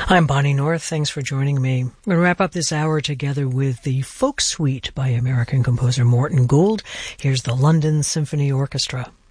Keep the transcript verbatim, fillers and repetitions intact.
I'm Bonnie North. Thanks for joining me. We're going to wrap up this hour together with the Folk Suite by American composer Morton Gould. Here's the London Symphony Orchestra.